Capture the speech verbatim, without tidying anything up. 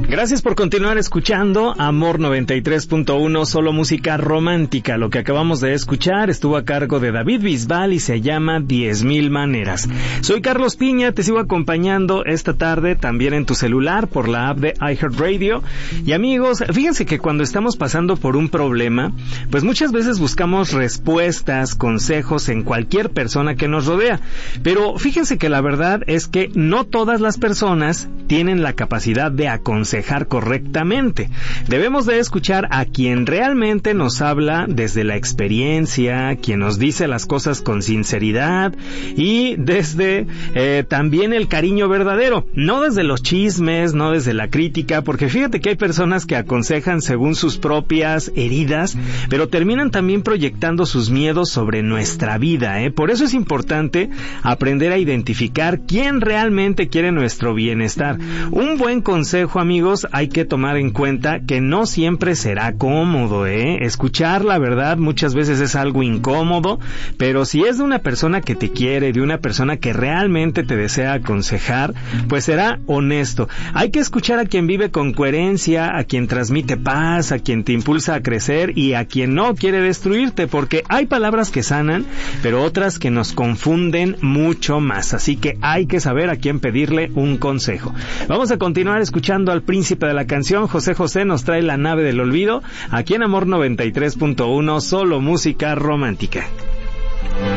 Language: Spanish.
Gracias por continuar escuchando Amor noventa y tres punto uno, solo música romántica. Lo que acabamos de escuchar estuvo a cargo de David Bisbal y se llama Diez Mil Maneras. Soy Carlos Piña, te sigo acompañando esta tarde también en tu celular por la app de iHeartRadio. Y amigos, fíjense que cuando estamos pasando por un problema, pues muchas veces buscamos respuestas, consejos en cualquier persona que nos rodea. Pero fíjense que la verdad es que no todas las personas tienen la capacidad de aconsejar correctamente. Debemos de escuchar a quien realmente nos habla desde la experiencia, quien nos dice las cosas con sinceridad y desde eh, también el cariño verdadero, no desde los chismes, no desde la crítica, porque fíjate que hay personas que aconsejan según sus propias heridas, pero terminan también proyectando sus miedos sobre nuestra vida, ¿eh? Por eso es importante aprender a identificar quién realmente quiere nuestro bienestar. Un buen consejo, amigos, hay que tomar en cuenta que no siempre será cómodo, ¿eh? Escuchar la verdad muchas veces es algo incómodo, pero si es de una persona que te quiere, de una persona que realmente te desea aconsejar, pues será honesto. Hay que escuchar a quien vive con coherencia, a quien transmite paz, a quien te impulsa a crecer y a quien no quiere destruirte, porque hay palabras que sanan, pero otras que nos confunden mucho más. Así que hay que saber a quién pedirle un consejo. Vamos a continuar escuchando al príncipe de la canción. José José nos trae La Nave del Olvido, aquí en Amor noventa y tres punto uno, solo música romántica.